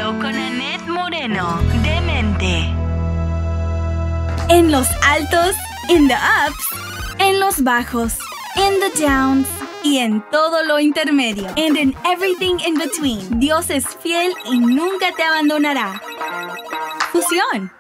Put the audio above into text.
Diario con Annette Moreno. Demente. En los altos, in the ups, en los bajos, in the downs y en todo lo intermedio. And in everything in between. Dios es fiel y nunca te abandonará. Fusión.